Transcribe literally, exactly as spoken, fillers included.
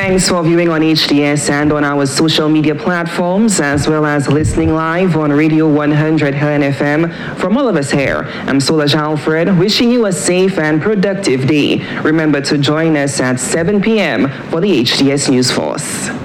Thanks for viewing on H D S and on our social media platforms, as well as listening live on Radio one hundred H N F M. From all of us here, I'm Solange Alfred, wishing you a safe and productive day. Remember to join us at seven p.m. for the H D S News Force.